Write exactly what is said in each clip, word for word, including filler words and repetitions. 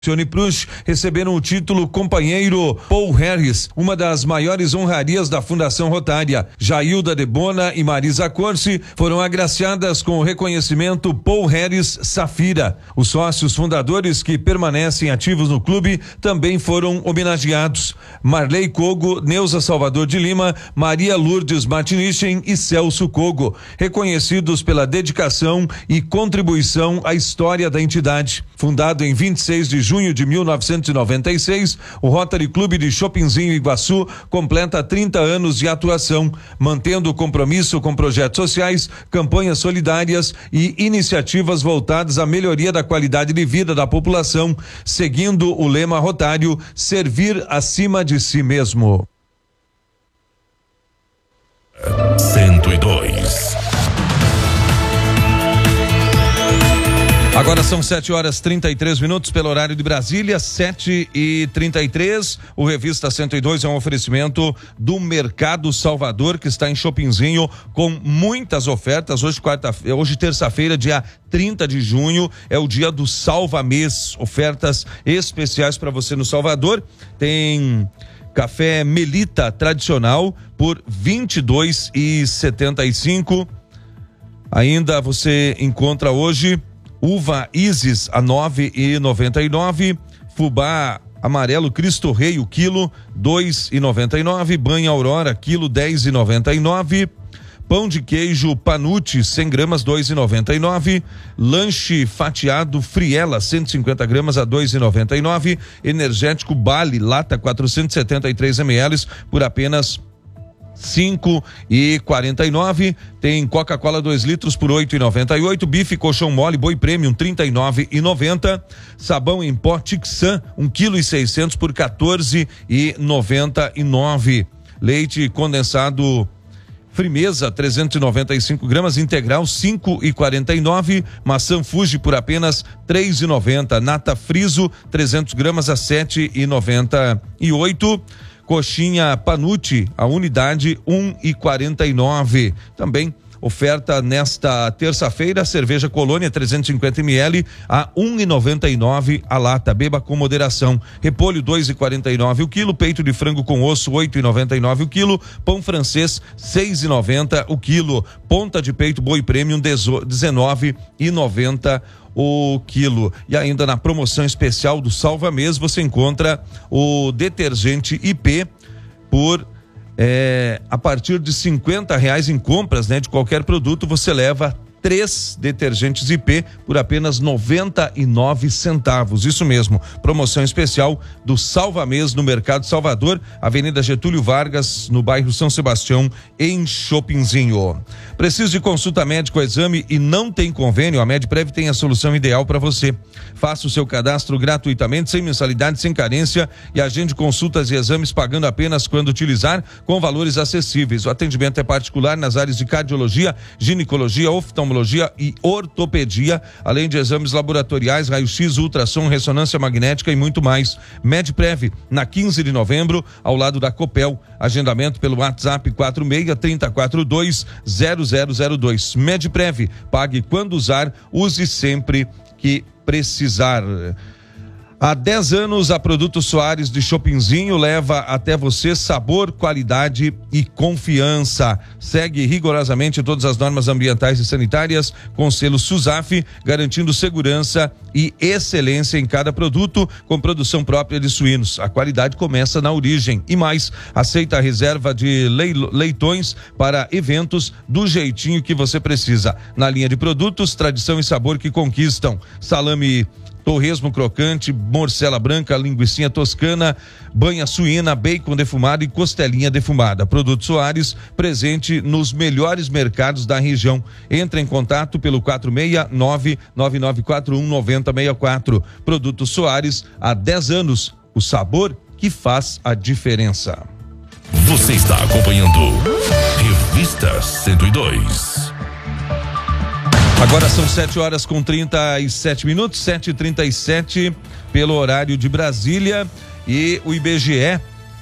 Johnny Prush receberam o título Companheiro Paul Harris, uma das maiores honrarias da Fundação Rotária. Jailda Debona e Marisa Corsi foram agraciadas com o reconhecimento Paul Harris Safira. Os sócios fundadores que permanecem ativos no clube também foram homenageados. Marley Cogo, Neuza Salvador de Lima, Maria Lourdes Martinichen e Celso Cogo, reconhecidos pela dedicação e contribuição à história da entidade. Fundado em vinte e seis de junho de mil novecentos e noventa e seis, o Rotary Clube de Chopinzinho Iguaçu completa trinta anos de atuação, mantendo o compromisso com projetos sociais, campanhas solidárias e iniciativas voltadas à melhoria da qualidade de vida da população, seguindo o lema rotário: servir acima de si mesmo. cento e dois. Agora são sete horas e trinta e três minutos pelo horário de Brasília, sete e trinta e três. O Revista cento e dois é um oferecimento do Mercado Salvador, que está em Chopinzinho com muitas ofertas. Hoje, quarta, hoje terça-feira, dia trinta de junho, é o dia do Salva Mês. Ofertas especiais para você no Salvador. Tem café Melita tradicional por vinte e dois reais e setenta e cinco centavos. Ainda você encontra hoje uva Isis a nove reais e noventa e nove centavos, fubá amarelo Cristo Rei o quilo dois reais e noventa e nove centavos, banha Aurora quilo dez reais e noventa e nove centavos, pão de queijo Panucci cem gramas dois reais e noventa e nove centavos, lanche fatiado Friela cento e cinquenta gramas a dois reais e noventa e nove centavos, energético Bali lata quatrocentos e setenta e três mililitros por apenas cinco reais e quarenta e nove centavos. Tem Coca-Cola dois litros por oito reais e noventa e oito centavos. Bife colchão mole Boi Premium trinta e nove reais e noventa centavos. Sabão em pó Tixan um quilo e seiscentos por quatorze reais e noventa e nove centavos. Leite condensado Frimeza trezentos e noventa e cinco gramas integral cinco reais e quarenta e nove centavos. Maçã Fuji por apenas três reais e noventa centavos. Nata Friso trezentos gramas a sete reais e noventa e oito centavos. Coxinha Panucci, a unidade um real e quarenta e nove centavos. Também oferta nesta terça-feira, cerveja Colônia trezentos e cinquenta mililitros a um real e noventa e nove centavos a lata. Beba com moderação. Repolho dois reais e quarenta e nove centavos o quilo, peito de frango com osso oito reais e noventa e nove centavos o quilo, pão francês seis reais e noventa centavos o quilo, ponta de peito Boi Premium dezenove reais e noventa centavos o quilo. E ainda na promoção especial do Salva Mês você encontra o detergente I P por é, a partir de cinquenta reais em compras, né, de qualquer produto você leva três detergentes I P por apenas noventa e nove centavos. Isso mesmo, promoção especial do Salva Mês no Mercado Salvador, Avenida Getúlio Vargas, no bairro São Sebastião, em Chopinzinho. Precisa de consulta médica ou exame e não tem convênio? A Medprev tem a solução ideal para você. Faça o seu cadastro gratuitamente, sem mensalidade, sem carência, e agende consultas e exames pagando apenas quando utilizar, com valores acessíveis. O atendimento é particular nas áreas de cardiologia, ginecologia, oftalmologia e ortopedia, além de exames laboratoriais, raio-x, ultrassom, ressonância magnética e muito mais. Medprev, na quinze de novembro, ao lado da Copel. Agendamento pelo WhatsApp quatro seis, três quatro dois, zero zero zero dois. Medprev, pague quando usar, use sempre que precisar. Há dez anos, a Produtos Soares de Chopinzinho leva até você sabor, qualidade e confiança. Segue rigorosamente todas as normas ambientais e sanitárias com selo SUSAF, garantindo segurança e excelência em cada produto, com produção própria de suínos. A qualidade começa na origem. E mais, aceita a reserva de leitões para eventos do jeitinho que você precisa. Na linha de produtos, tradição e sabor que conquistam. Salame torresmo crocante, morcela branca, linguicinha toscana, banha suína, bacon defumado e costelinha defumada. Produtos Soares, presente nos melhores mercados da região. Entre em contato pelo quatro seis nove, nove nove quatro um, nove zero seis quatro. Produtos Soares, há dez anos, o sabor que faz a diferença. Você está acompanhando Revista cento e dois. Agora são sete horas com trinta e sete minutos, sete e trinta e sete pelo horário de Brasília, e o I B G E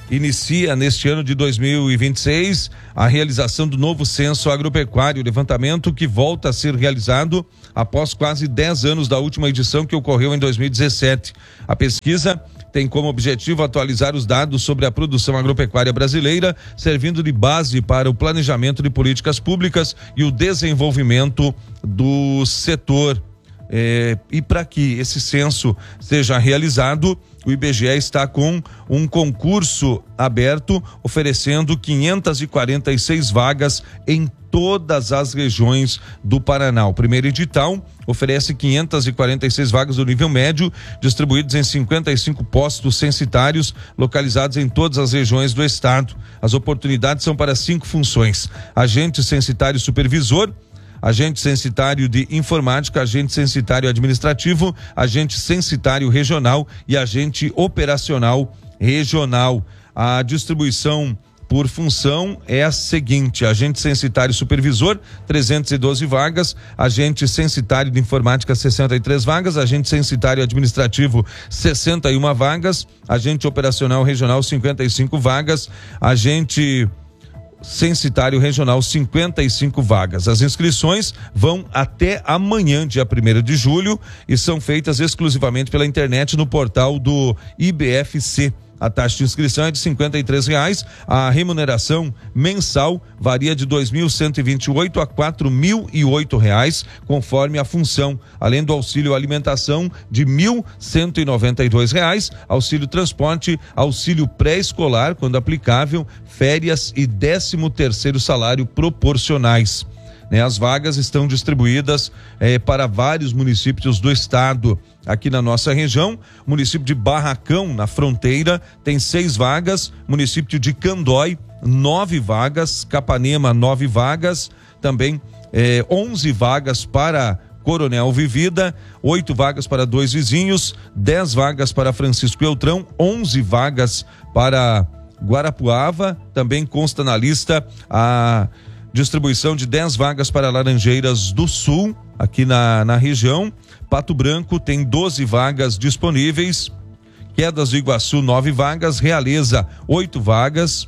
inicia neste ano de dois mil e vinte e seis a realização do novo censo agropecuário, levantamento que volta a ser realizado após quase dez anos da última edição, que ocorreu em dois mil e dezessete. A pesquisa tem como objetivo atualizar os dados sobre a produção agropecuária brasileira, servindo de base para o planejamento de políticas públicas e o desenvolvimento do setor. É, e para que esse censo seja realizado, o I B G E está com um concurso aberto, oferecendo quinhentas e quarenta e seis vagas em todas as regiões do Paraná. O primeiro edital oferece quinhentas e quarenta e seis vagas do nível médio, distribuídos em cinquenta e cinco postos censitários, localizados em todas as regiões do estado. As oportunidades são para cinco funções: agente censitário supervisor, agente censitário de informática, agente censitário administrativo, agente censitário regional e agente operacional regional. A distribuição por função é a seguinte: agente censitário supervisor, trezentas e doze vagas, agente censitário de informática, sessenta e três vagas, agente censitário administrativo, sessenta e uma vagas, agente operacional regional, cinquenta e cinco vagas, agente censitário regional, cinquenta e cinco vagas. As inscrições vão até amanhã, dia primeiro de julho, e são feitas exclusivamente pela internet no portal do I B F C. A taxa de inscrição é de cinquenta e três reais. A remuneração mensal varia de dois mil cento e vinte e oito a quatro mil e oito reais, conforme a função, além do auxílio alimentação de mil cento e noventa e dois reais, auxílio transporte, auxílio pré-escolar, quando aplicável, férias e décimo terceiro salário proporcionais. Né, as vagas estão distribuídas eh, para vários municípios do estado. Aqui na nossa região, município de Barracão, na fronteira, tem seis vagas, município de Candói, nove vagas, Capanema, nove vagas, também eh, onze vagas para Coronel Vivida, oito vagas para Dois Vizinhos, dez vagas para Francisco Beltrão, onze vagas para Guarapuava. Também consta na lista a distribuição de dez vagas para Laranjeiras do Sul, aqui na, na região. Pato Branco tem doze vagas disponíveis. Quedas do Iguaçu, nove vagas. Realeza, oito vagas.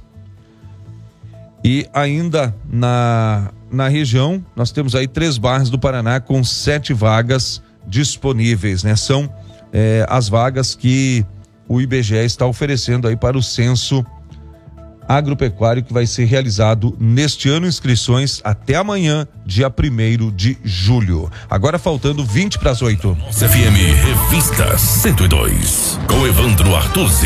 E ainda na, na região, nós temos aí três bairros do Paraná com sete vagas disponíveis, né? São eh, as vagas que o I B G E está oferecendo aí para o censo agropecuário, que vai ser realizado neste ano. Inscrições até amanhã, dia primeiro de julho. Agora faltando vinte para as oito. C F M Revista cento e dois, com Evandro Artuzzi.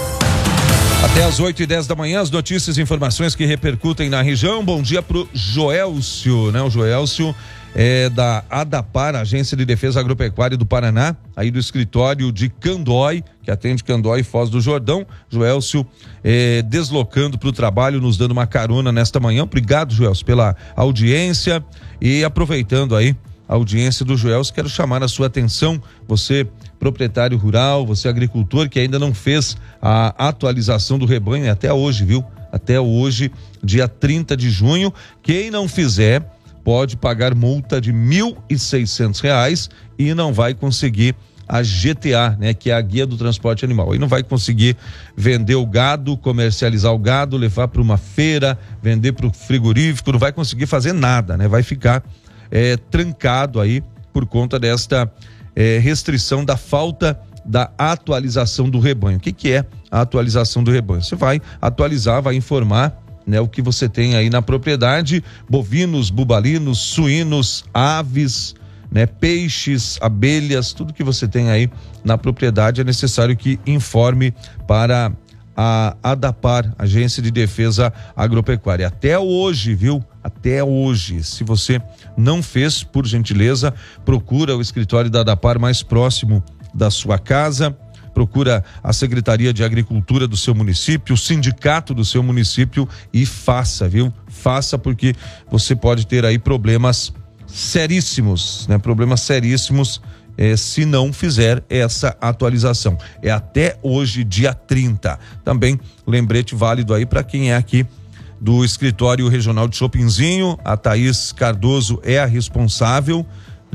Até às oito e dez da manhã, as notícias e informações que repercutem na região. Bom dia pro Joelcio, né? O Joelcio é da ADAPAR, Agência de Defesa Agropecuária do Paraná, aí do escritório de Candói, que atende Candói e Foz do Jordão. Joelcio é, deslocando para o trabalho, nos dando uma carona nesta manhã. Obrigado, Joelcio, pela audiência. E aproveitando aí a audiência do Joelcio, quero chamar a sua atenção, você proprietário rural, você agricultor que ainda não fez a atualização do rebanho até hoje, viu? Até hoje, dia trinta de junho. Quem não fizer pode pagar multa de mil e seiscentos reais e não vai conseguir a G T A, né? Que é a Guia do Transporte Animal. E não vai conseguir vender o gado, comercializar o gado, levar para uma feira, vender para o frigorífico, não vai conseguir fazer nada, né? Vai ficar é, trancado aí por conta desta é, restrição da falta da atualização do rebanho. O que que é a atualização do rebanho? Você vai atualizar, vai informar, né, o que você tem aí na propriedade: bovinos, bubalinos, suínos, aves, né, peixes, abelhas, tudo que você tem aí na propriedade é necessário que informe para a ADAPAR, Agência de Defesa Agropecuária. Até hoje, viu? Até hoje. Se você não fez, por gentileza, procura o escritório da ADAPAR mais próximo da sua casa. Procura a Secretaria de Agricultura do seu município, o sindicato do seu município e faça, viu? Faça, porque você pode ter aí problemas seríssimos, né? Problemas seríssimos eh, se não fizer essa atualização. É até hoje, dia trinta. Também lembrete válido aí para quem é aqui do escritório regional de Chopinzinho. A Thaís Cardoso é a responsável,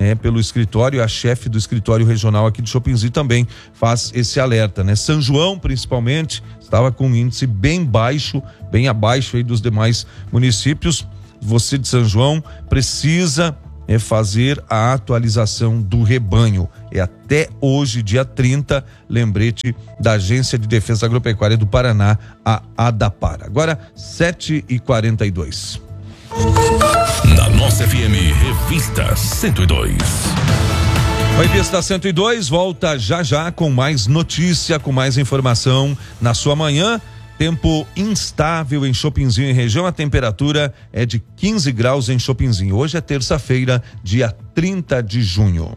né, pelo escritório, a chefe do escritório regional aqui de Chopinzinho também faz esse alerta, né? São João, principalmente, estava com um índice bem baixo, bem abaixo aí dos demais municípios. Você de São João precisa é fazer a atualização do rebanho. É até hoje, dia trinta, lembrete da Agência de Defesa Agropecuária do Paraná, a ADAPAR. Agora, sete e quarenta e dois. Na nossa F M, Revista cento e dois. A Revista cento e dois volta já já com mais notícia, com mais informação na sua manhã. Tempo instável em Chopinzinho e região, a temperatura é de quinze graus em Chopinzinho. Hoje é terça-feira, dia trinta de junho.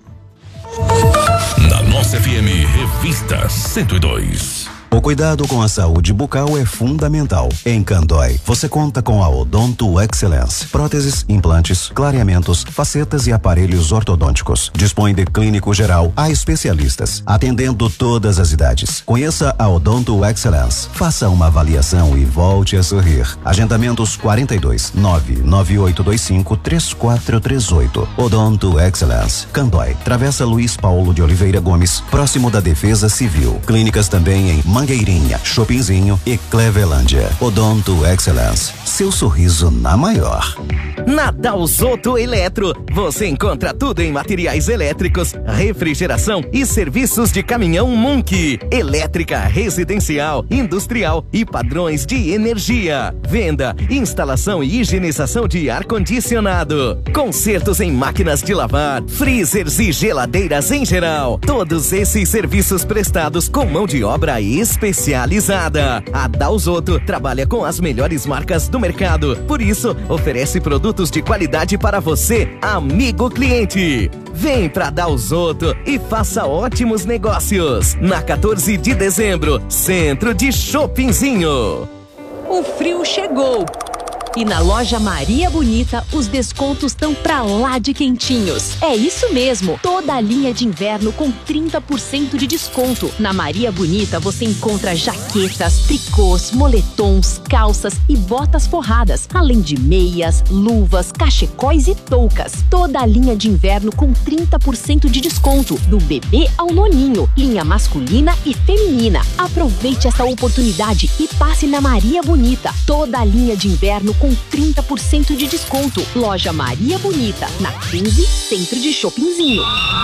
Na nossa F M, Revista cento e dois. O cuidado com a saúde bucal é fundamental. Em Candói, você conta com a Odonto Excellence. Próteses, implantes, clareamentos, facetas e aparelhos ortodônticos. Dispõe de clínico geral a especialistas, atendendo todas as idades. Conheça a Odonto Excellence. Faça uma avaliação e volte a sorrir. Agendamentos quarenta e dois, nove nove oito dois cinco, três quatro três oito. Odonto Excellence. Candói, Travessa Luiz Paulo de Oliveira Gomes, próximo da Defesa Civil. Clínicas também em Mangueirinha, Chopinzinho e Clevelândia. Odonto Excellence. Seu sorriso na maior. Na Dalzotto Eletro, você encontra tudo em materiais elétricos, refrigeração e serviços de caminhão Munk, elétrica residencial, industrial e padrões de energia. Venda, instalação e higienização de ar-condicionado. Consertos em máquinas de lavar, freezers e geladeiras em geral. Todos esses serviços prestados com mão de obra especializada. A Dalzotto trabalha com as melhores marcas do mercado. Por isso, oferece produtos de qualidade para você, amigo cliente. Vem pra Dalzotto e faça ótimos negócios. Na quatorze de dezembro, centro de Chopinzinho. O frio chegou. E na loja Maria Bonita, os descontos estão pra lá de quentinhos. É isso mesmo, toda a linha de inverno com trinta por cento de desconto. Na Maria Bonita você encontra jaquetas, tricôs, moletons, calças e botas forradas, além de meias, luvas, cachecóis e toucas. Toda a linha de inverno com trinta por cento de desconto, do bebê ao noninho, linha masculina e feminina. Aproveite essa oportunidade e passe na Maria Bonita. Toda a linha de inverno com com trinta por cento de desconto. Loja Maria Bonita, na quinze, centro de Chopinzinho.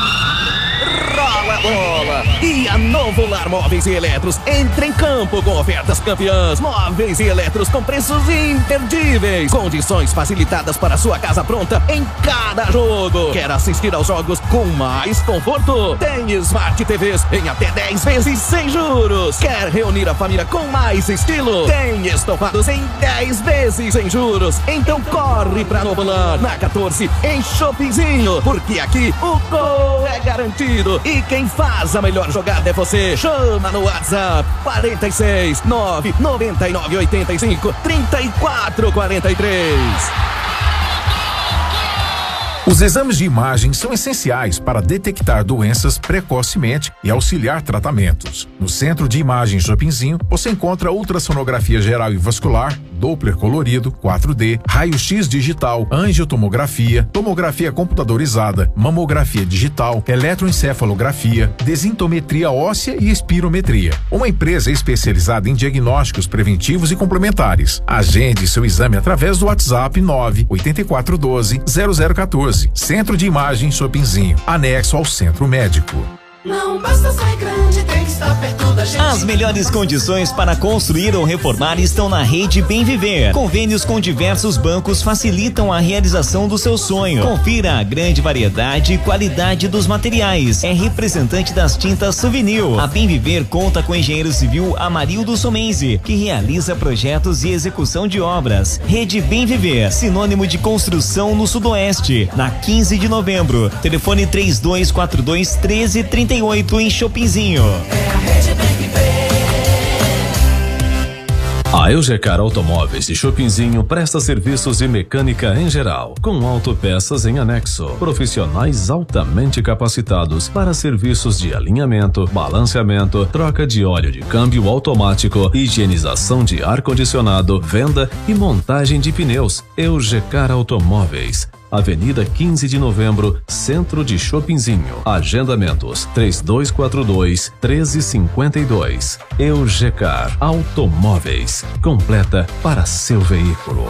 Rola a bola! E a Novo Lar Móveis e Eletros entra em campo com ofertas campeãs. Móveis e eletros com preços imperdíveis. Condições facilitadas para sua casa pronta em cada jogo. Quer assistir aos jogos com mais conforto? Tem Smart T Vs em até dez vezes sem juros. Quer reunir a família com mais estilo? Tem estofados em dez vezes sem juros. Então corre pra Novo Lar, na quatorze, em Chopinzinho, porque aqui o gol é garantido. E quem faz a melhor jogada é você. Chama no WhatsApp quarenta e seis, nove noventa e nove, oitenta e cinco, trinta e quatro, quarenta e três. Os exames de imagem são essenciais para detectar doenças precocemente e auxiliar tratamentos. No Centro de Imagem Chopinzinho, você encontra ultrassonografia geral e vascular, Doppler colorido, quatro D, raio-x digital, angiotomografia, tomografia computadorizada, mamografia digital, eletroencefalografia, desintometria óssea e espirometria. Uma empresa especializada em diagnósticos preventivos e complementares. Agende seu exame através do WhatsApp nove oito quatro um dois zero zero um quatro. Centro de Imagem Chopinzinho, anexo ao Centro Médico. Não basta ser grande, tem que estar perto da gente. As melhores condições para construir ou reformar estão na Rede Bem Viver. Convênios com diversos bancos facilitam a realização do seu sonho. Confira a grande variedade e qualidade dos materiais. É representante das tintas Souvenir. A Bem Viver conta com o engenheiro civil Amarildo Somenzi, que realiza projetos e execução de obras. Rede Bem Viver, sinônimo de construção no Sudoeste. Na quinze de novembro. Telefone três dois quatro dois, um três três oito em Chopinzinho. É a Rede Bem Viver. A Eugecar Automóveis de Chopinzinho presta serviços de mecânica em geral, com autopeças em anexo. Profissionais altamente capacitados para serviços de alinhamento, balanceamento, troca de óleo de câmbio automático, higienização de ar-condicionado, venda e montagem de pneus. Eugecar Automóveis. Avenida quinze de Novembro, Centro de Chopinzinho. Agendamentos três dois quatro dois, um três cinco dois. Eugecar Automóveis, completa para seu veículo.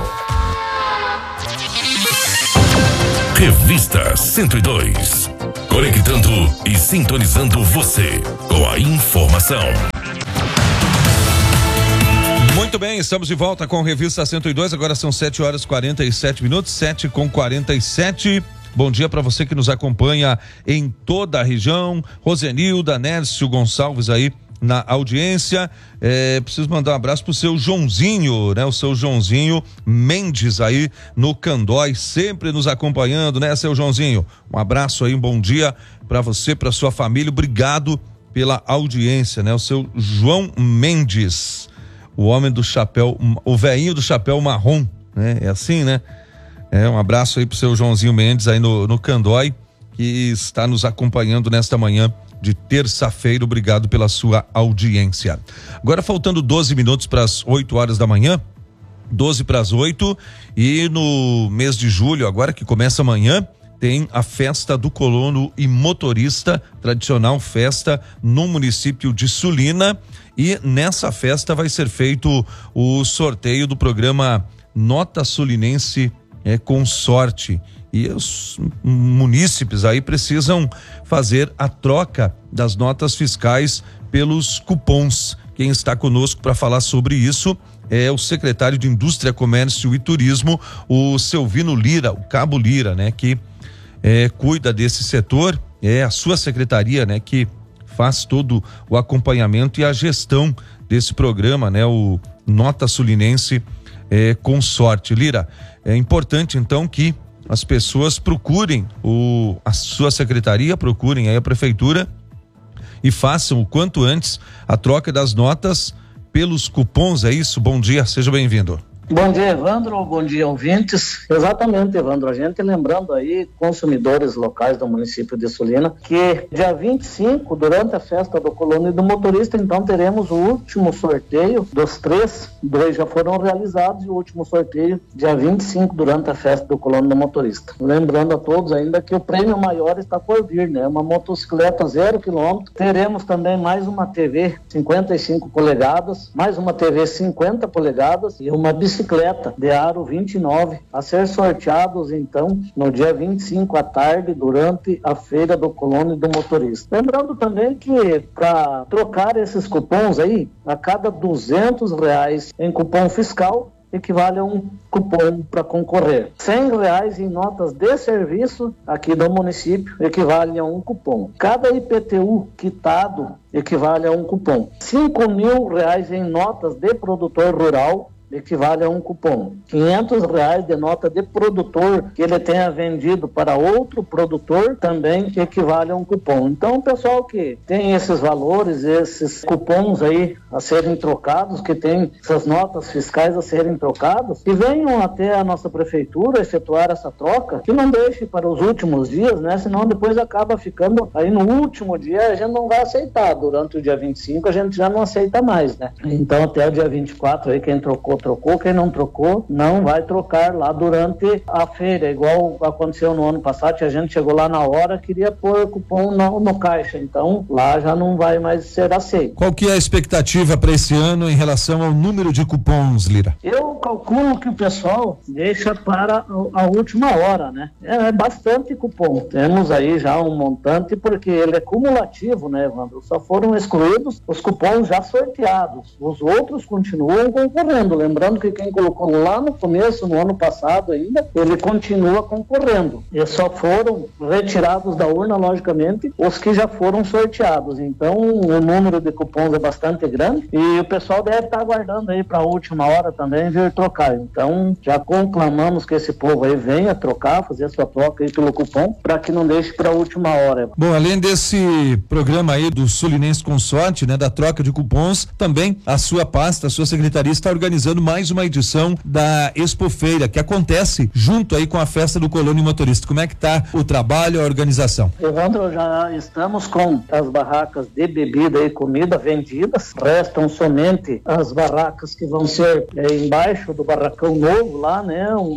Revista cento e dois. Conectando e sintonizando você com a informação. Muito bem, estamos de volta com Revista cento e dois, agora são sete horas e quarenta e sete minutos, sete com quarenta e sete. Bom dia para você que nos acompanha em toda a região. Rosenilda, Nércio Gonçalves aí na audiência. É, preciso mandar um abraço pro seu Joãozinho, né? O seu Joãozinho Mendes aí no Candói, sempre nos acompanhando, né, seu Joãozinho? Um abraço aí, um bom dia para você, para sua família. Obrigado pela audiência, né? O seu João Mendes, o homem do chapéu, o velhinho do chapéu marrom, né? É assim, né? É, um abraço aí pro seu Joãozinho Mendes aí no, no Candói, que está nos acompanhando nesta manhã de terça-feira. Obrigado pela sua audiência. Agora faltando doze minutos para as oito horas da manhã, doze para as oito, e no mês de julho, agora que começa amanhã, tem a festa do colono e motorista, tradicional festa no município de Sulina, e nessa festa vai ser feito o sorteio do programa Nota Sulinense é, com Sorte. E os munícipes aí precisam fazer a troca das notas fiscais pelos cupons. Quem está conosco para falar sobre isso é o secretário de Indústria, Comércio e Turismo, o Selvino Lira, o Cabo Lira, né? Que é, cuida desse setor, é a sua secretaria, né? Que faz todo o acompanhamento e a gestão desse programa, né? O Nota Sulinense é, com Sorte. Lira, é importante então que as pessoas procurem o, a sua secretaria, procurem aí a prefeitura e façam o quanto antes a troca das notas pelos cupons, é isso? Bom dia, seja bem-vindo. Bom dia, Evandro, bom dia, ouvintes. Exatamente, Evandro, a gente lembrando aí, consumidores locais do município de Sulina, que dia vinte e cinco, durante a festa do colono e do motorista, então teremos o último sorteio dos três, dois já foram realizados, e o último sorteio dia vinte e cinco, durante a festa do colono e do motorista. Lembrando a todos ainda que o prêmio maior está por vir, né? Uma motocicleta zero quilômetro, teremos também mais uma T V cinquenta e cinco polegadas, mais uma T V cinquenta polegadas e uma bicicleta bicicleta de aro vinte e nove a ser sorteados então no dia vinte e cinco à tarde durante a feira do colono e do motorista. Lembrando também que para trocar esses cupons aí, a cada duzentos reais em cupom fiscal equivale a um cupom para concorrer. cem reais em notas de serviço aqui do município equivale a um cupom. Cada I P T U quitado equivale a um cupom. cinco mil reais em notas de produtor rural equivale a um cupom. quinhentos reais de nota de produtor que ele tenha vendido para outro produtor também equivale a um cupom. Então, o pessoal que tem esses valores, esses cupons aí a serem trocados, que tem essas notas fiscais a serem trocadas, que venham até a nossa prefeitura efetuar essa troca, que não deixe para os últimos dias, né? Senão depois acaba ficando aí no último dia, a gente não vai aceitar. Durante o dia vinte e cinco a gente já não aceita mais, né? Então, até o dia vinte e quatro aí, quem trocou trocou, quem não trocou não vai trocar lá durante a feira, igual aconteceu no ano passado, que a gente chegou lá na hora, queria pôr cupom no, no caixa, então lá já não vai mais ser aceito. Qual que é a expectativa para esse ano em relação ao número de cupons, Lira? Eu calculo que o pessoal deixa para a última hora, né? É, é bastante cupom, temos aí já um montante, porque ele é cumulativo, né, Evandro? Só foram excluídos os cupons já sorteados, os outros continuam concorrendo. Lembrando que quem colocou lá no começo, no ano passado ainda, ele continua concorrendo. E só foram retirados da urna, logicamente, os que já foram sorteados. Então, o número de cupons é bastante grande e o pessoal deve estar aguardando aí para a última hora também vir trocar. Então, já conclamamos que esse povo aí venha trocar, fazer a sua troca aí pelo cupom, para que não deixe para a última hora. Bom, além desse programa aí do Sulinense com Sorte, né, da troca de cupons, também a sua pasta, a sua secretaria está organizando mais uma edição da Expo Feira, que acontece junto aí com a festa do colono e motorista. Como é que tá o trabalho, a organização? Evandro, já estamos com as barracas de bebida e comida vendidas, restam somente as barracas que vão ser é, embaixo do barracão novo lá, né, um,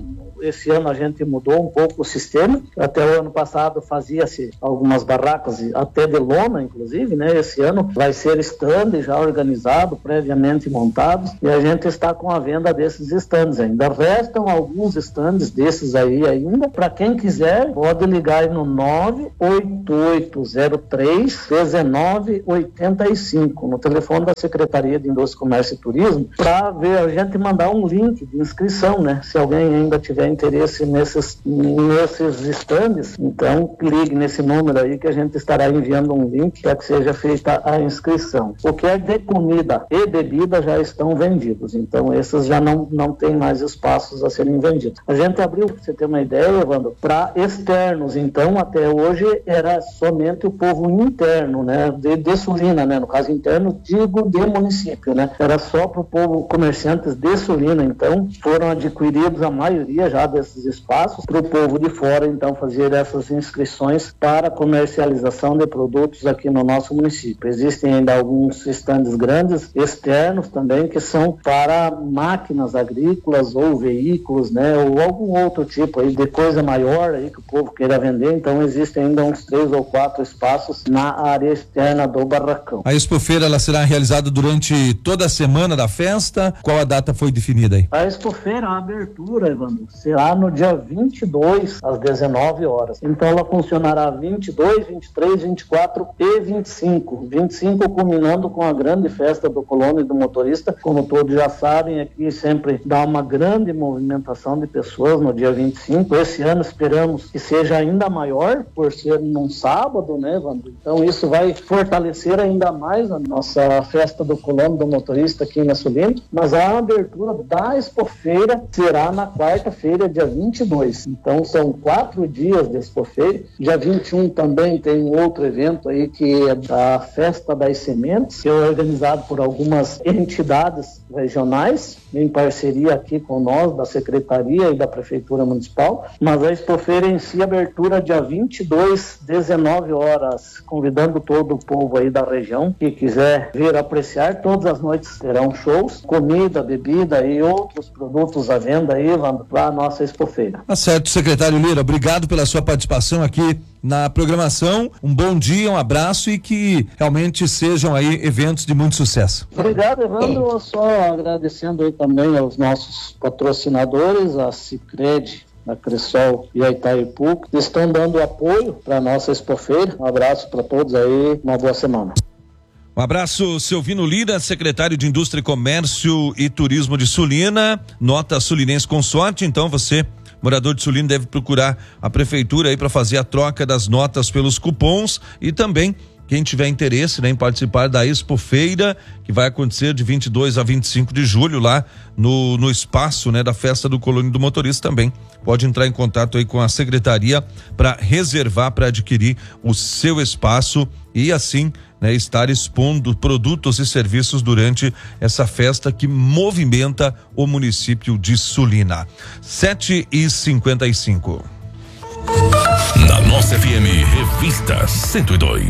esse ano a gente mudou um pouco o sistema. Até o ano passado fazia-se algumas barracas, até de lona, inclusive, né? Esse ano vai ser stand já organizado, previamente montados, e a gente está com a venda desses stands ainda. Restam alguns stands desses aí ainda. Para quem quiser, pode ligar aí no nove oito oito zero três um nove oito cinco, no telefone da Secretaria de Indústria, Comércio e Turismo, para ver a gente mandar um link de inscrição, né? Se alguém ainda tiver interesse nesses, nesses stands, então ligue nesse número aí que a gente estará enviando um link para que seja feita a inscrição. O que é de comida e bebida já estão vendidos, então esses já não, não tem mais espaços a serem vendidos. A gente abriu, para você ter uma ideia, Evandro, para externos, então até hoje era somente o povo interno, né? De, de Sulina, né? No caso interno, digo de município, né? Era só para o povo, comerciantes de Sulina, então foram adquiridos a maioria já desses espaços para o povo de fora, então fazer essas inscrições para comercialização de produtos aqui no nosso município. Existem ainda alguns estandes grandes externos também que são para máquinas agrícolas ou veículos, né? Ou algum outro tipo aí de coisa maior aí que o povo queira vender, então existem ainda uns três ou quatro espaços na área externa do barracão. A Expofeira, ela será realizada durante toda a semana da festa? Qual a data foi definida aí? A Expofeira, a abertura, Evandro, será no dia vinte e dois, às dezenove horas. Então ela funcionará vinte e dois, vinte e três, vinte e quatro e vinte e cinco. vinte e cinco culminando com a grande festa do colono e do motorista. Como todos já sabem, aqui sempre dá uma grande movimentação de pessoas no dia vinte e cinco. Esse ano esperamos que seja ainda maior, por ser num sábado, né, Evandro? Então isso vai fortalecer ainda mais a nossa festa do colono do motorista aqui na Sulina, mas a abertura da Expofeira será na quarta-feira, dia vinte e dois. Então são quatro dias de Expofeira. Dia vinte e um também tem um outro evento aí que é da Festa das Sementes, que é organizado por algumas entidades regionais, em parceria aqui com nós, da Secretaria e da Prefeitura Municipal. Mas a Expofeira em si, abertura dia vinte e dois, dezenove horas, convidando todo o povo aí da região que quiser vir apreciar. Todas as noites terão shows, comida, bebida e outros produtos à venda aí, vamos para a nossa Expofeira. Tá certo, secretário Lira, obrigado pela sua participação aqui na programação. Um bom dia, um abraço e que realmente sejam aí eventos de muito sucesso. Obrigado, Evandro. Só agradecendo aí também aos nossos patrocinadores, a Sicredi, a Cressol e a Itaipu, que estão dando apoio para a nossa Expofeira. Um abraço para todos aí, uma boa semana. Um abraço, Silvino Lira, secretário de Indústria, Comércio e Turismo de Sulina, nota Sulinense Consorte. Então você, morador de Sulina, deve procurar a prefeitura aí para fazer a troca das notas pelos cupons e também quem tiver interesse, né, em participar da Expofeira, que vai acontecer de vinte e dois a vinte e cinco de julho lá no, no espaço, né, da festa do Colono do Motorista, também pode entrar em contato aí com a secretaria para reservar, para adquirir o seu espaço e assim, né, estar expondo produtos e serviços durante essa festa que movimenta o município de Sulina. sete e cinquenta e cinco. Na nossa F M, Revista cento e dois.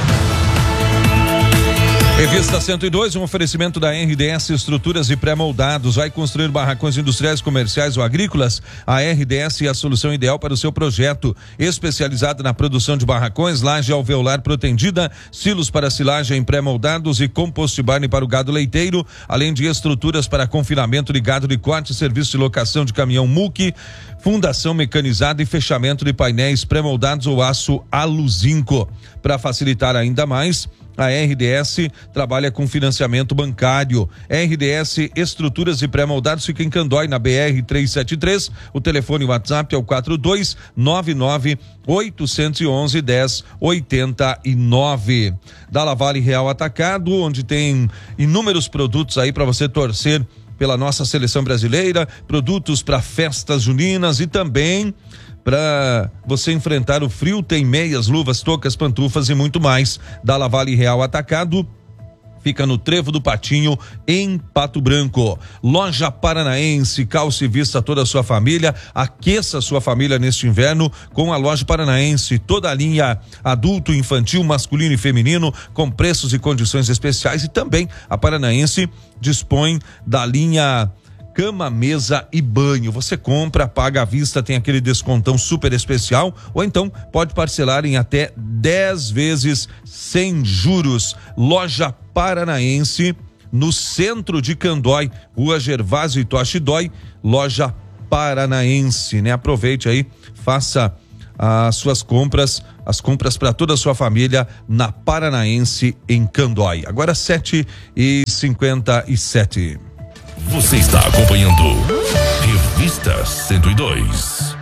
Revista cento e dois, um oferecimento da R D S Estruturas e Pré-Moldados. Vai construir barracões industriais, comerciais ou agrícolas? A R D S é a solução ideal para o seu projeto. Especializada na produção de barracões, laje alveolar protendida, silos para silagem pré-moldados e compost barn para o gado leiteiro, além de estruturas para confinamento de gado de corte, serviço de locação de caminhão M U C, fundação mecanizada e fechamento de painéis pré-moldados ou aço aluzinco. Para facilitar ainda mais, a R D S trabalha com financiamento bancário. R D S Estruturas e Pré-Moldados fica em Candói, na B R trezentos e setenta e três. O telefone e WhatsApp é o quatro dois nove nove oito um um zero um zero oito nove. Da Lavale Real Atacado, onde tem inúmeros produtos aí para você torcer pela nossa seleção brasileira, produtos para festas juninas e também para você enfrentar o frio, tem meias, luvas, toucas, pantufas e muito mais. Da Lavale Real Atacado, fica no Trevo do Patinho, em Pato Branco. Loja Paranaense, calce e vista toda a sua família, aqueça a sua família neste inverno com a Loja Paranaense, toda a linha adulto, infantil, masculino e feminino, com preços e condições especiais. E também a Paranaense dispõe da linha cama, mesa e banho. Você compra, paga à vista, tem aquele descontão super especial, ou então pode parcelar em até dez vezes sem juros. Loja Paranaense, no centro de Candói, Rua Gervásio Itoshi Dói, Loja Paranaense, né? Aproveite aí, faça as suas compras, as compras para toda a sua família na Paranaense em Candói. Agora sete e cinquenta e sete. Você está acompanhando Revista cento e dois.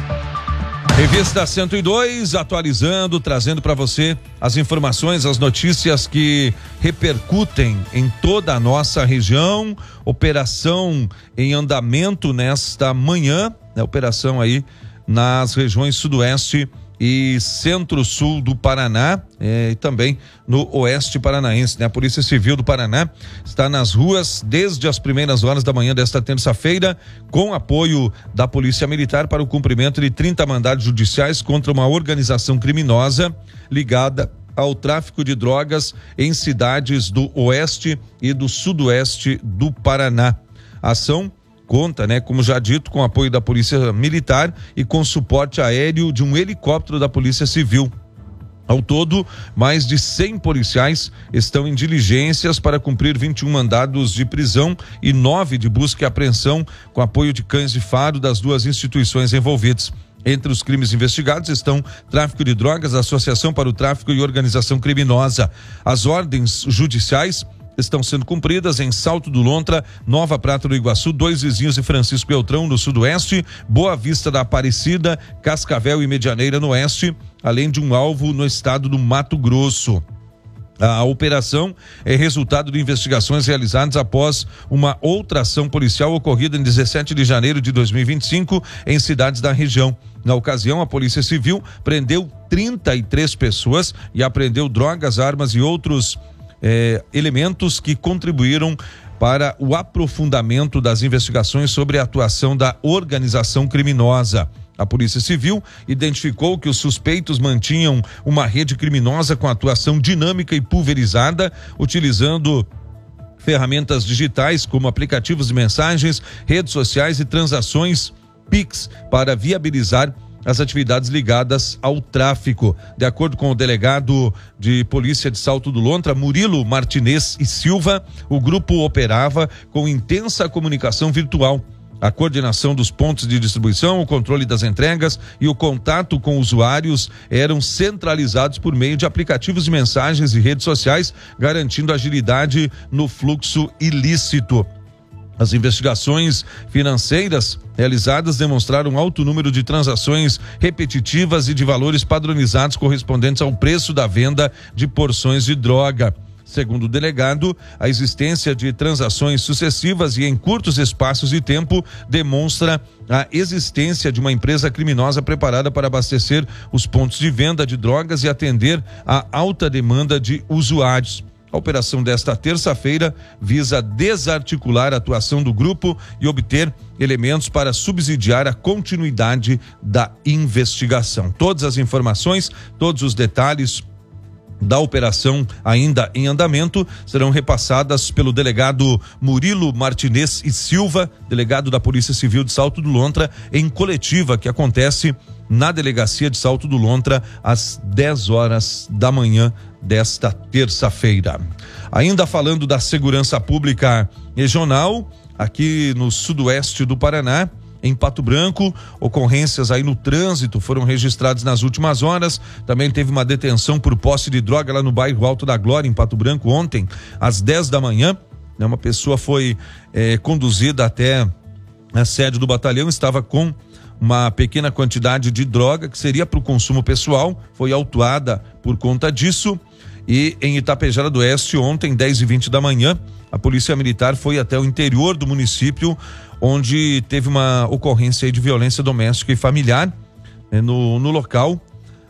Revista cento e dois, atualizando, trazendo para você as informações, as notícias que repercutem em toda a nossa região. Operação em andamento nesta manhã, né? Operação aí nas regiões sudoeste e centro-sul do Paraná, eh, e também no oeste paranaense, né? A Polícia Civil do Paraná está nas ruas desde as primeiras horas da manhã desta terça-feira, com apoio da Polícia Militar para o cumprimento de trinta mandados judiciais contra uma organização criminosa ligada ao tráfico de drogas em cidades do oeste e do sudoeste do Paraná. A ação conta, né, como já dito, com apoio da Polícia Militar e com suporte aéreo de um helicóptero da Polícia Civil. Ao todo, mais de cem policiais estão em diligências para cumprir vinte e um mandados de prisão e nove de busca e apreensão, com apoio de cães de faro das duas instituições envolvidas. Entre os crimes investigados estão tráfico de drogas, associação para o tráfico e organização criminosa. As ordens judiciais estão sendo cumpridas em Salto do Lontra, Nova Prata do Iguaçu, Dois Vizinhos e Francisco Beltrão no sudoeste, Boa Vista da Aparecida, Cascavel e Medianeira no oeste, além de um alvo no estado do Mato Grosso. A operação é resultado de investigações realizadas após uma outra ação policial ocorrida em dezessete de janeiro de dois mil e vinte e cinco em cidades da região. Na ocasião, a Polícia Civil prendeu trinta e três pessoas e apreendeu drogas, armas e outros Eh, elementos que contribuíram para o aprofundamento das investigações sobre a atuação da organização criminosa. A Polícia Civil identificou que os suspeitos mantinham uma rede criminosa com atuação dinâmica e pulverizada, utilizando ferramentas digitais como aplicativos de mensagens, redes sociais e transações Pix para viabilizar as atividades ligadas ao tráfico. De acordo com o delegado de polícia de Salto do Lontra, Murilo Martinez e Silva, o grupo operava com intensa comunicação virtual. A coordenação dos pontos de distribuição, o controle das entregas e o contato com usuários eram centralizados por meio de aplicativos de mensagens e redes sociais, garantindo agilidade no fluxo ilícito. As investigações financeiras realizadas demonstraram um alto número de transações repetitivas e de valores padronizados correspondentes ao preço da venda de porções de droga. Segundo o delegado, a existência de transações sucessivas e em curtos espaços de tempo demonstra a existência de uma empresa criminosa preparada para abastecer os pontos de venda de drogas e atender à alta demanda de usuários. A operação desta terça-feira visa desarticular a atuação do grupo e obter elementos para subsidiar a continuidade da investigação. Todas as informações, todos os detalhes da operação ainda em andamento serão repassadas pelo delegado Murilo Martinez e Silva, delegado da Polícia Civil de Salto do Lontra, em coletiva que acontece na delegacia de Salto do Lontra às dez horas da manhã desta terça-feira. Ainda falando da segurança pública regional, aqui no sudoeste do Paraná, em Pato Branco, ocorrências aí no trânsito foram registradas nas últimas horas. Também teve uma detenção por posse de droga lá no bairro Alto da Glória, em Pato Branco, ontem, às dez da manhã. Uma pessoa foi eh, conduzida até a sede do batalhão, estava com uma pequena quantidade de droga que seria para o consumo pessoal, foi autuada por conta disso. E em Itapejara do Oeste, ontem, dez e vinte da manhã, a Polícia Militar foi até o interior do município, onde teve uma ocorrência de violência doméstica e familiar. No, no local,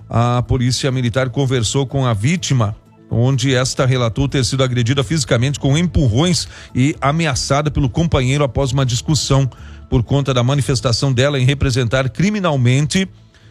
a Polícia Militar conversou com a vítima, onde esta relatou ter sido agredida fisicamente com empurrões e ameaçada pelo companheiro após uma discussão. Por conta da manifestação dela em representar criminalmente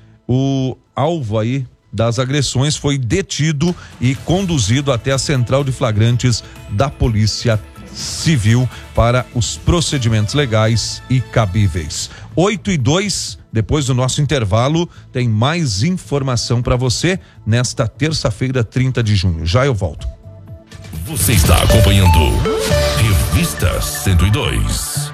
o alvo aí das agressões, foi detido e conduzido até a central de flagrantes da Polícia Civil para os procedimentos legais e cabíveis. oito e dois, depois do nosso intervalo, tem mais informação para você nesta terça-feira, trinta de junho. Já eu volto. Você está acompanhando Revista cento e dois.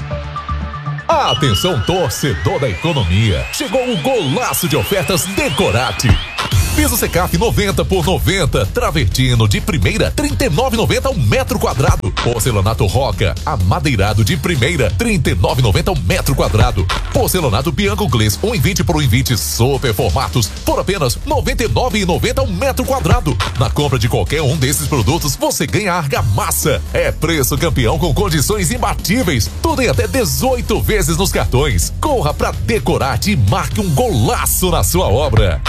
Atenção, torcedor da economia. Chegou o golaço de ofertas Decorate. Piso Secaf noventa por noventa, travertino de primeira trinta e nove reais e noventa centavos ao metro quadrado. Porcelanato Roca amadeirado de primeira trinta e nove reais e noventa centavos ao metro quadrado. Porcelanato Bianco Glass um e vinte por um e vinte super formatos por apenas noventa e nove reais e noventa centavos ao metro quadrado. Na compra de qualquer um desses produtos você ganha argamassa. É preço campeão com condições imbatíveis. Tudo em até dezoito vezes nos cartões. Corra pra Decorate e marque um golaço na sua obra.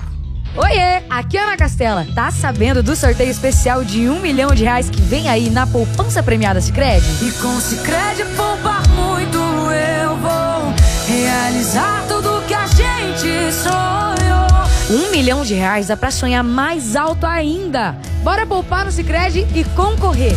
Oiê, aqui é Ana Castela. Tá sabendo do sorteio especial de um milhão de reais que vem aí na poupança premiada Sicredi? E com Sicredi poupar muito eu vou realizar tudo que a gente sonhou. Um milhão de reais dá pra sonhar mais alto ainda. Bora poupar no Sicredi e concorrer.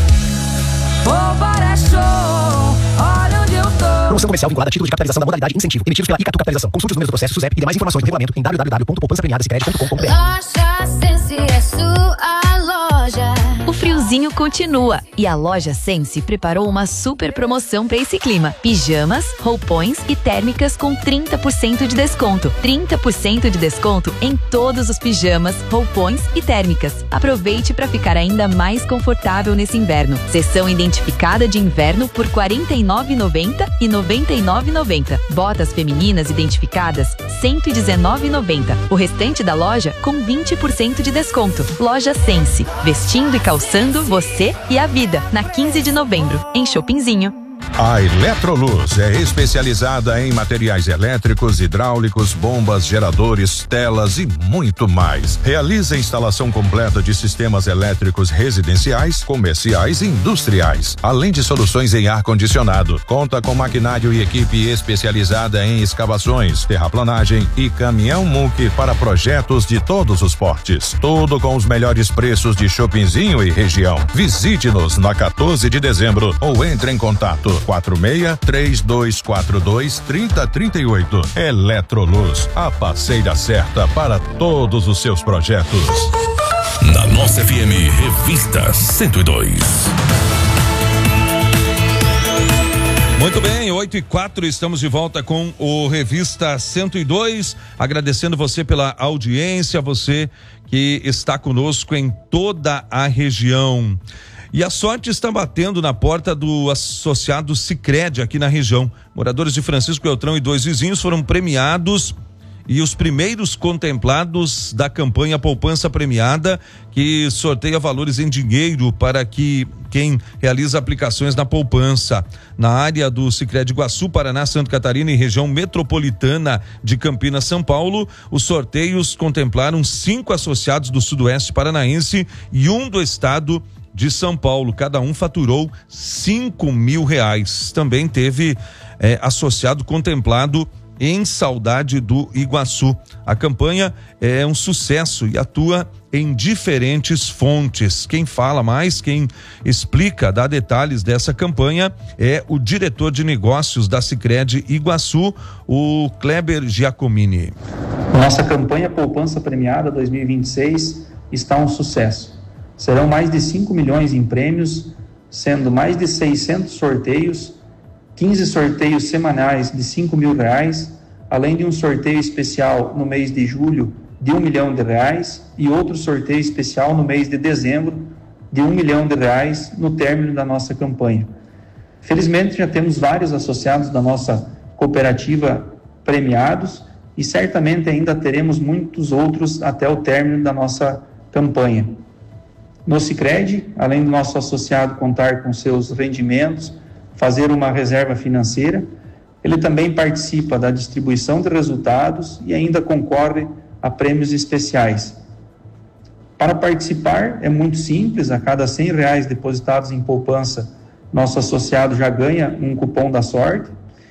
Poupar é show, olha onde eu tô. Promoção comercial vinculada a título de capitalização da modalidade incentivo, emitidos pela Icatu Capitalização. Consulte os números do processo SUSEP e demais informações do regulamento em w w w ponto poupança premiada sicredi ponto com ponto b r. Loja Sense é sua loja. O friozinho continua e a Loja Sense preparou uma super promoção para esse clima. Pijamas, roupões e térmicas com trinta por cento de desconto. trinta por cento de desconto em todos os pijamas, roupões e térmicas. Aproveite para ficar ainda mais confortável nesse inverno. Seção identificada de inverno por quarenta e nove reais e noventa centavos e noventa e nove reais e noventa centavos. Botas femininas identificadas cento e dezenove reais e noventa centavos. O restante da loja com vinte por cento de desconto. Loja Sense, vestindo e calçando você e a vida. Na quinze de novembro, em Chopinzinho. A Eletroluz é especializada em materiais elétricos, hidráulicos, bombas, geradores, telas e muito mais. Realiza a instalação completa de sistemas elétricos residenciais, comerciais e industriais, além de soluções em ar-condicionado. Conta com maquinário e equipe especializada em escavações, terraplanagem e caminhão muque para projetos de todos os portes. Tudo com os melhores preços de Chopinzinho e região. Visite-nos na quatorze de dezembro ou entre em contato quatro seis, três dois quatro dois, três zero três oito. Eletroluz, a parceira certa para todos os seus projetos. Na nossa F M, Revista cento e dois. Muito bem, oito e quatro, estamos de volta com o Revista cento e dois, agradecendo você pela audiência, você que está conosco em toda a região. E a sorte está batendo na porta do associado Sicredi aqui na região. Moradores de Francisco Beltrão e dois vizinhos foram premiados e os primeiros contemplados da campanha Poupança Premiada, que sorteia valores em dinheiro para que quem realiza aplicações na poupança. Na área do Sicredi Iguaçu, Paraná, Santa Catarina e região metropolitana de Campinas, São Paulo, os sorteios contemplaram cinco associados do Sudoeste Paranaense e um do estado de São Paulo. Cada um faturou cinco mil reais. Também teve é, associado contemplado em Saudade do Iguaçu. A campanha é um sucesso e atua em diferentes fontes. Quem fala mais, quem explica, dá detalhes dessa campanha é o diretor de negócios da Sicredi Iguaçu, o Kleber Giacomini. Nossa campanha Poupança Premiada dois mil e vinte e seis está um sucesso. Serão mais de cinco milhões em prêmios, sendo mais de seiscentos sorteios, quinze sorteios semanais de cinco mil reais, além de um sorteio especial no mês de julho de um milhão de reais e outro sorteio especial no mês de dezembro de um milhão de reais no término da nossa campanha. Felizmente já temos vários associados da nossa cooperativa premiados e certamente ainda teremos muitos outros até o término da nossa campanha. No Sicredi, além do nosso associado contar com seus rendimentos, fazer uma reserva financeira, ele também participa da distribuição de resultados e ainda concorre a prêmios especiais. Para participar é muito simples, a cada cem reais depositados em poupança, nosso associado já ganha um cupom da sorte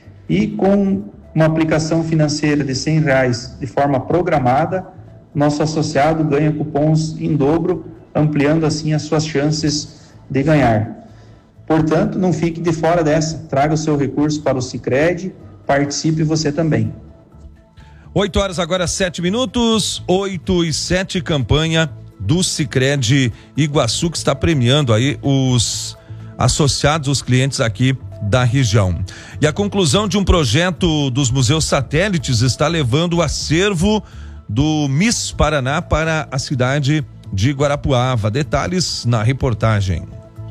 e com uma aplicação financeira de cem reais de forma programada, nosso associado ganha cupons em dobro, ampliando assim as suas chances de ganhar. Portanto, não fique de fora dessa. Traga o seu recurso para o Sicredi, participe você também. oito horas agora, sete minutos, oito e sete, campanha do Sicredi Iguaçu, que está premiando aí os associados, os clientes aqui da região. E a conclusão de um projeto dos museus satélites está levando o acervo do Miss Paraná para a cidade de Guarapuava. Detalhes na reportagem.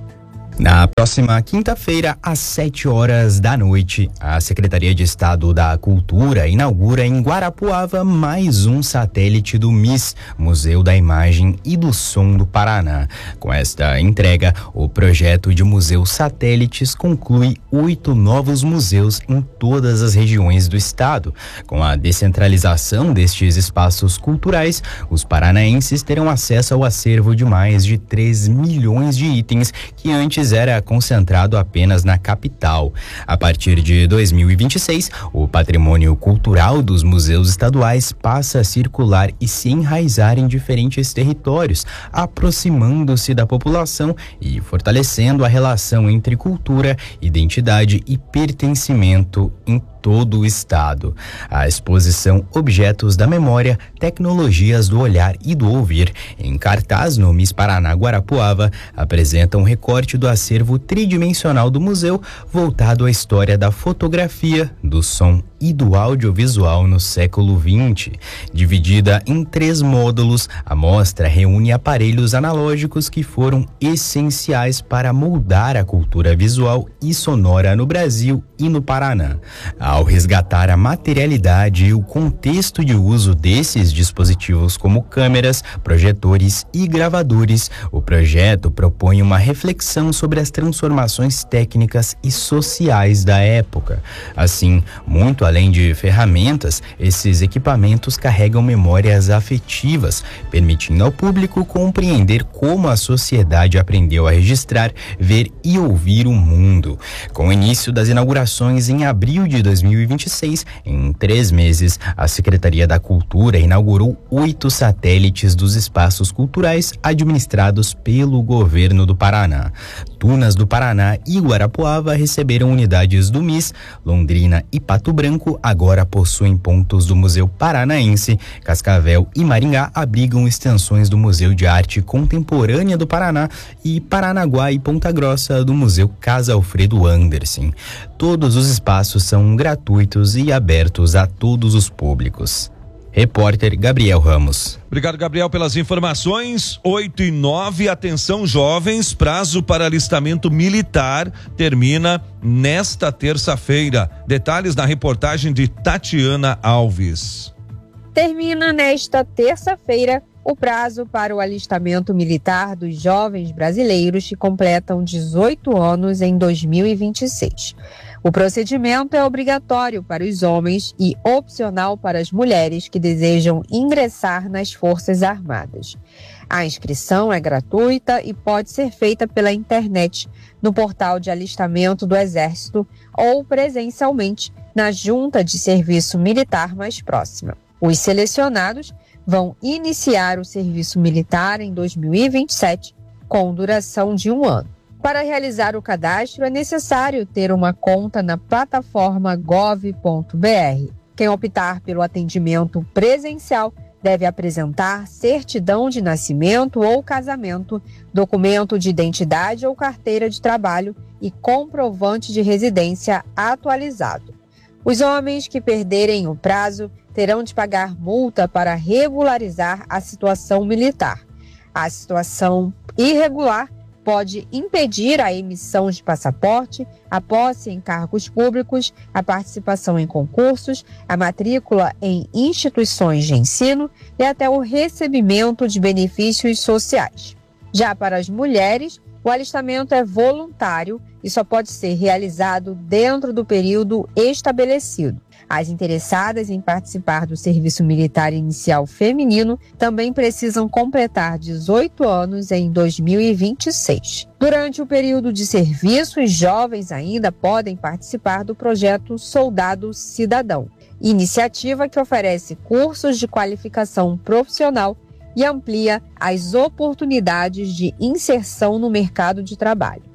Na próxima quinta-feira, às sete horas da noite, a Secretaria de Estado da Cultura inaugura em Guarapuava mais um satélite do M I S, Museu da Imagem e do Som do Paraná. Com esta entrega, o projeto de museus satélites conclui oito novos museus em todas as regiões do estado. Com a descentralização destes espaços culturais, os paranaenses terão acesso ao acervo de mais de três milhões de itens que antes era concentrado apenas na capital. A partir de dois mil e vinte e seis, o patrimônio cultural dos museus estaduais passa a circular e se enraizar em diferentes territórios, aproximando-se da população e fortalecendo a relação entre cultura, identidade e pertencimento em todo o estado. A exposição Objetos da Memória, Tecnologias do Olhar e do Ouvir, em cartaz no Miss Paraná Guarapuava, apresenta um recorte do acervo tridimensional do museu voltado à história da fotografia, do som e do audiovisual no século vinte. Dividida em três módulos, a mostra reúne aparelhos analógicos que foram essenciais para moldar a cultura visual e sonora no Brasil e no Paraná. Ao resgatar a materialidade e o contexto de uso desses dispositivos como câmeras, projetores e gravadores, o projeto propõe uma reflexão sobre as transformações técnicas e sociais da época. Assim, muito além de ferramentas, esses equipamentos carregam memórias afetivas, permitindo ao público compreender como a sociedade aprendeu a registrar, ver e ouvir o mundo. Com o início das inaugurações em abril de dois mil e vinte e seis, em três meses, a Secretaria da Cultura inaugurou oito satélites dos espaços culturais administrados pelo governo do Paraná. Tunas do Paraná e Guarapuava receberam unidades do M I S, Londrina e Pato Branco agora possuem pontos do Museu Paranaense, Cascavel e Maringá abrigam extensões do Museu de Arte Contemporânea do Paraná e Paranaguá e Ponta Grossa do Museu Casa Alfredo Anderson. Todos os espaços são gratuitos e abertos a todos os públicos. Repórter Gabriel Ramos. Obrigado, Gabriel, pelas informações. oito e nove, atenção jovens, prazo para alistamento militar termina nesta terça-feira. Detalhes na reportagem de Tatiana Alves. Termina nesta terça-feira o prazo para o alistamento militar dos jovens brasileiros que completam dezoito anos em dois mil e vinte e seis. O procedimento é obrigatório para os homens e opcional para as mulheres que desejam ingressar nas Forças Armadas. A inscrição é gratuita e pode ser feita pela internet, no portal de alistamento do Exército ou presencialmente na junta de serviço militar mais próxima. Os selecionados vão iniciar o serviço militar em dois mil e vinte e sete, com duração de um ano. Para realizar o cadastro, é necessário ter uma conta na plataforma gov ponto br. Quem optar pelo atendimento presencial deve apresentar certidão de nascimento ou casamento, documento de identidade ou carteira de trabalho e comprovante de residência atualizado. Os homens que perderem o prazo terão de pagar multa para regularizar a situação militar. A situação irregular pode impedir a emissão de passaporte, a posse em cargos públicos, a participação em concursos, a matrícula em instituições de ensino e até o recebimento de benefícios sociais. Já para as mulheres, o alistamento é voluntário e só pode ser realizado dentro do período estabelecido. As interessadas em participar do serviço militar inicial feminino também precisam completar dezoito anos em dois mil e vinte e seis. Durante o período de serviço, os jovens ainda podem participar do projeto Soldado Cidadão, iniciativa que oferece cursos de qualificação profissional e amplia as oportunidades de inserção no mercado de trabalho.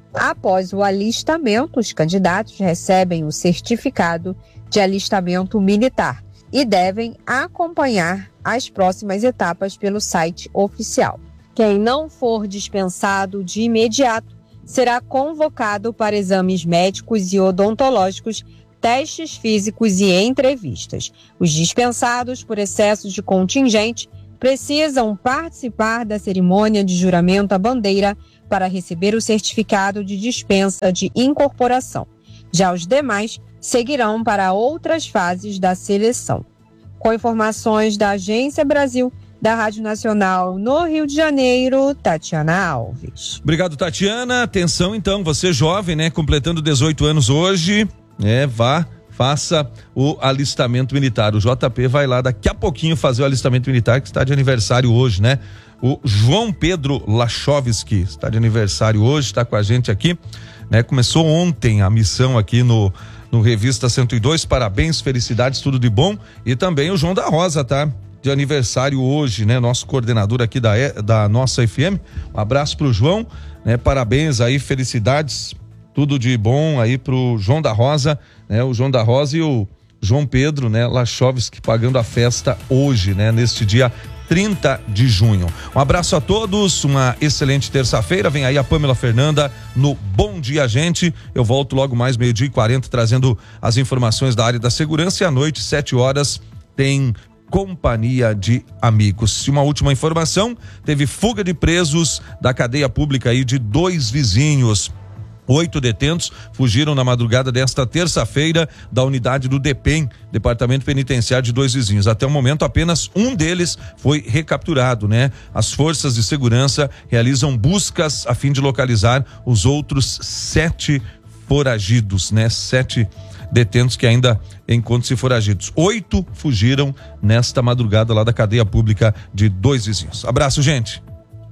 Após o alistamento, os candidatos recebem o certificado de alistamento militar e devem acompanhar as próximas etapas pelo site oficial. Quem não for dispensado de imediato será convocado para exames médicos e odontológicos, testes físicos e entrevistas. Os dispensados por excesso de contingente precisam participar da cerimônia de juramento à bandeira para receber o certificado de dispensa de incorporação. Já os demais seguirão para outras fases da seleção. Com informações da Agência Brasil, da Rádio Nacional no Rio de Janeiro, Tatiana Alves. Obrigado, Tatiana. Atenção então, você jovem, né, completando dezoito anos hoje, é, vá, faça o alistamento militar. O J P vai lá daqui a pouquinho fazer o alistamento militar, que está de aniversário hoje, né? O João Pedro Lachovski está de aniversário hoje, está com a gente aqui, né? Começou ontem a missão aqui no, no Revista cento e dois, parabéns, felicidades, tudo de bom. E também o João da Rosa, tá? De aniversário hoje, né? Nosso coordenador aqui da, da nossa F M. Um abraço pro João, né? Parabéns aí, felicidades, tudo de bom aí pro João da Rosa, né? O João da Rosa e o João Pedro, né? Lachovski pagando a festa hoje, né? Neste dia trinta de junho. Um abraço a todos, uma excelente terça-feira. Vem aí a Pamela Fernanda no Bom Dia Gente. Eu volto logo mais meio-dia e quarenta trazendo as informações da área da segurança, e à noite, sete horas, tem Companhia de Amigos. E uma última informação, teve fuga de presos da cadeia pública aí de dois vizinhos. Oito detentos fugiram na madrugada desta terça-feira da unidade do DEPEN, Departamento Penitenciário de Dois Vizinhos. Até o momento, apenas um deles foi recapturado, né? As forças de segurança realizam buscas a fim de localizar os outros sete foragidos, né? Sete detentos que ainda encontram-se foragidos. Oito fugiram nesta madrugada lá da cadeia pública de Dois Vizinhos. Abraço, gente.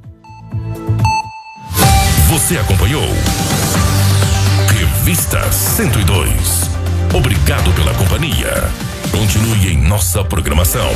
Você acompanhou Revista cento e dois. Obrigado pela companhia. Continue em nossa programação.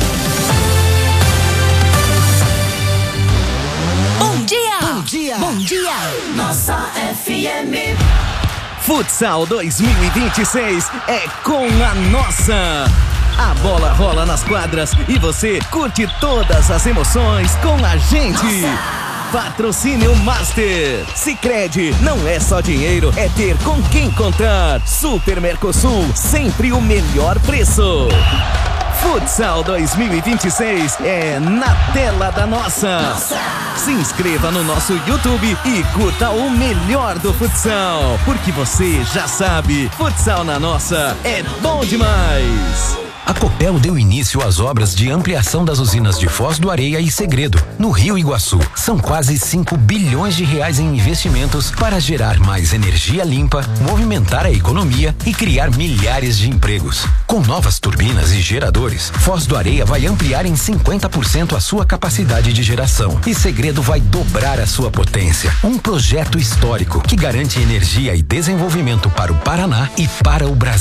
Bom dia! Bom dia! Bom dia! Nossa F M. Futsal dois mil e vinte e seis é com a nossa. A bola rola nas quadras e você curte todas as emoções com a gente. Nossa. Patrocínio Master. Sicredi, não é só dinheiro, é ter com quem contar. Super Mercosul, sempre o melhor preço. Futsal dois mil e vinte e seis é na tela da nossa. nossa. Se inscreva no nosso YouTube e curta o melhor do futsal, porque você já sabe, futsal na nossa é bom demais. A Copel deu início às obras de ampliação das usinas de Foz do Areia e Segredo, no Rio Iguaçu. São quase cinco bilhões de reais em investimentos para gerar mais energia limpa, movimentar a economia e criar milhares de empregos. Com novas turbinas e geradores, Foz do Areia vai ampliar em cinquenta por cento a sua capacidade de geração e Segredo vai dobrar a sua potência. Um projeto histórico que garante energia e desenvolvimento para o Paraná e para o Brasil.